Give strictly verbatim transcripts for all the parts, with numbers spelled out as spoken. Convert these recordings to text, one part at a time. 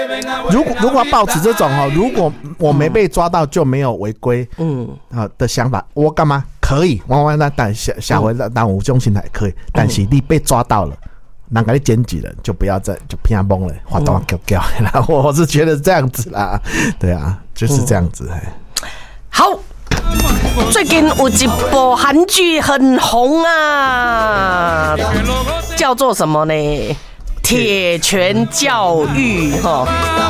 如果如果抱持这种哦，如果我没被抓到就没有违规，嗯，好的想法，我干嘛可以？我我那但下下回当五种心态可以，但是你被抓到了，人给你检举了，就不要再就偏懵了，滑到掉掉。然后我是觉得这样子啦，对啊，就是这样子。 好。最近有一部韩剧很红啊，叫做什么呢？铁拳教育哈。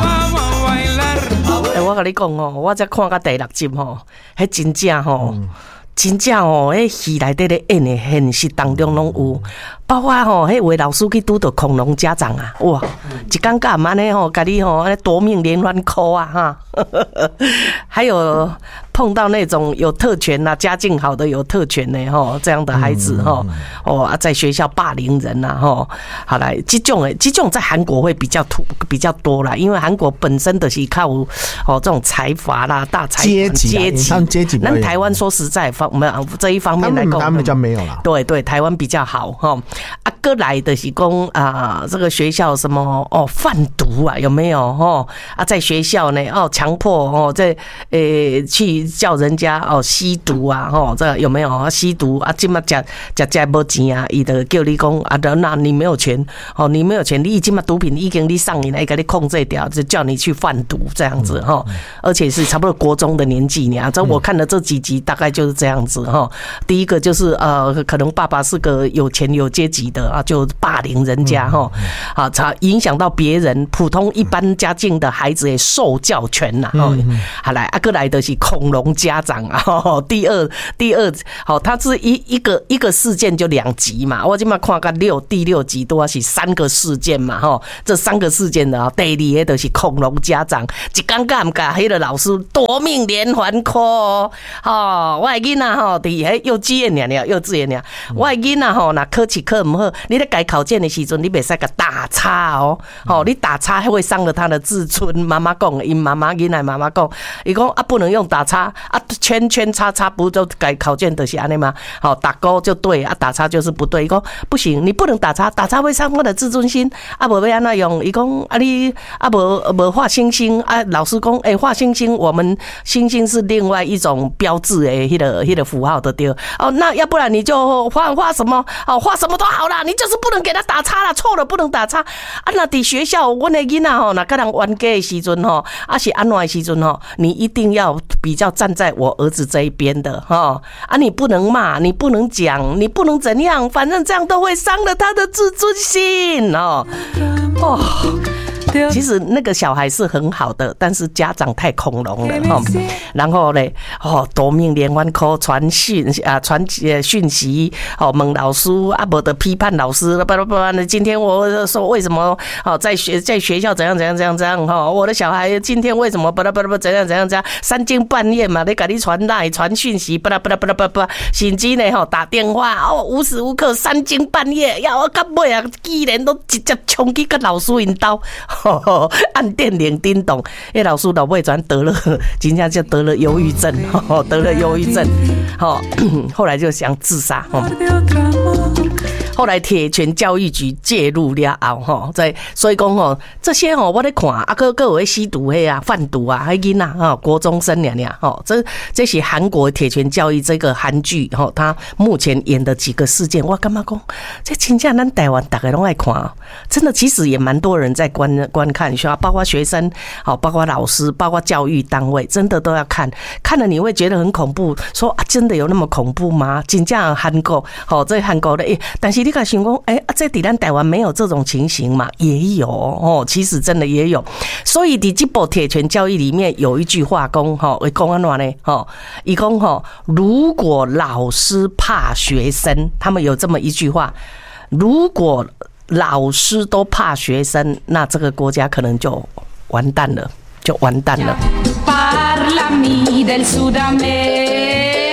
哎、欸，我跟你讲哦，我才看到第六集吼，迄真正吼，真正哦，迄戏内底咧演的现实当中拢有。包括吼，迄位老师去拄到恐龙家长啊，哇，一感觉安尼吼，甲你吼夺命连环扣啊哈，还有碰到那种有特权呐、啊，家境好的有特权的吼，这样的孩子吼，哦啊，在学校霸凌人呐吼，好来，这种诶，这种在韩国会比较突比较多啦，因为韩国本身的是靠哦这种财阀啦、大财阶级阶级，阶级，那台湾说实在方我们这一方面来讲， 他们比较没有啦， 对对，台湾比较好哈。啊，过来的是讲啊，这个学校什么哦贩毒啊，有没有哦？啊，在学校呢哦，强迫哦，在诶去叫人家哦吸毒啊，哦，这有没有啊？吸毒啊，今嘛食食食无钱啊，伊就叫你讲啊，那你没有钱哦，你没有钱，你今嘛毒品已经你上瘾了，给你控制掉，就叫你去贩毒这样子哈，而且是差不多国中的年纪呢。这我看了这几集，大概就是这样子哈。第一个就是呃，可能爸爸是个有钱有阶级的啊，就霸凌人家哈，啊，影响到别人，普通一般家境的孩子也受教权呐。哦，好来，啊，过来的是恐龙家长啊。第二，第二，好，它是一一个一个事件就两集嘛，我今嘛看个六第六集都是三个事件嘛，哈，这三个事件的第二个就是恐龙家长，一尴尬唔尬，迄个老师夺命连环扣哦，哦，我的囡仔吼，伫迄幼稚园尔，幼稚园尔，我的囡仔吼，那考试考唔好，你咧改考卷的时阵，你袂使甲打叉哦，哦，你打叉会伤了他的自尊。妈妈讲，因妈妈囡仔妈妈讲，伊讲啊，不能用打叉啊，圈圈叉叉不就改考卷的是安尼吗？好，打勾就对啊，打叉就是不对。伊讲不行，你不能打叉，打叉会伤我的自尊心。啊，无要安怎用？伊讲啊，你啊无无画星星啊？老师讲，哎、欸，画星星，我们星星是另外一种标志诶，迄个迄个符号的对。哦，那要不然你就画画什么？哦，画什么都好啦，你就是不能给他打叉啦，错了不能打叉。啊，那伫学校，阮的囡仔吼，那跟人冤家的时阵吼，啊是安怎的时阵吼，你一定要比较站在我儿子这一边的哈。啊，你不能骂，你不能讲，你不能怎样，反正这样都会伤了他的自尊心哦。哦。其实那个小孩是很好的，但是家长太恐龙了哈。然后呢，哦，夺命连环扣，传讯啊，传讯息，哦，问老师啊，无得批判老师，巴拉巴拉。今天我说为什么哦，在学在学校怎样怎样怎样怎样哈，我的小孩今天为什么巴拉巴拉怎样怎样怎样，三更半夜嘛，你给你传赖传讯息，巴拉巴拉巴拉巴拉，甚至呢吼打电话哦，无时无刻三更半夜，要我到尾啊，居然都直接冲去跟老师因兜。哦、按电铃叮咚，因为老师老尾转得了，今天就得了忧郁症，哦、得了忧郁症，哦，后来就想自杀。哦后来铁拳教育局介入了后，吼，在所以讲吼，这些吼我咧看，啊，个个有咧吸毒迄啊、贩毒啊，迄囡仔吼，国中生俩俩吼，这这是韩国铁拳教育这个韩剧吼，他目前演的几个事件，我干嘛讲？这真正咱台湾大家拢爱看，真的，其实也蛮多人在观观看，需要包括学生，好，包括老师，包括教育单位，真的都要看，看了你会觉得很恐怖，说啊，真的有那么恐怖吗？真正韩国，好，这韩国的，诶，但是你敢想讲，哎、欸，这在咱台湾没有这种情形嘛？也有哦，其实真的也有。所以在这部铁拳教育里面有一句话讲，哈，会讲安怎呢？哈，伊讲哈，如果老师怕学生，他们有这么一句话，如果老师都怕学生，那这个国家可能就完蛋了，就完蛋了。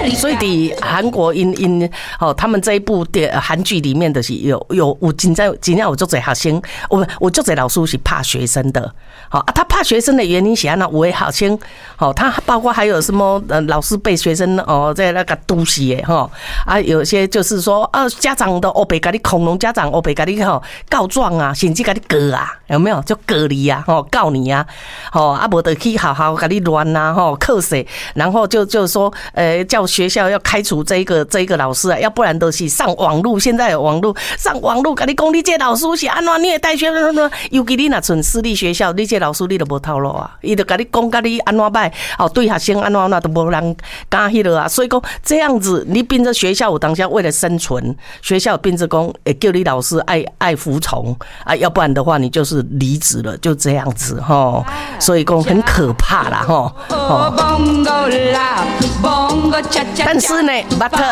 所以伫韩国因因哦，他们这一部电韩剧里面的是有有有真正真正有足侪学生，我我足侪老师是怕学生的。好啊，他怕学生的原因是安那，有的学生好，他包括还有什么呃老师被学生哦在那个督死的哈啊，有些就是说啊家长的哦被给你恐龙家长哦被给你吼告状啊，甚至给你告啊，有没有就隔离啊，吼告你啊，吼啊无得去好好给你乱呐，吼课谁，然后就就说呃叫学校要开除这一个这一个老师啊，要不然都是上网络，现在有网络上网络给你讲你这老师是安怎虐待学生，尤其你若存私立学校，你这老师你都无透露啊，伊就跟你讲，跟你安怎歹，哦，对学生安怎安怎都无人敢迄落啊，所以讲这样子，你变成学校有当下为了生存，学校变成讲会叫你老师爱爱服从啊，要不然的话你就是离职了，就这样子吼，所以讲很可怕啦吼。但是呢，巴特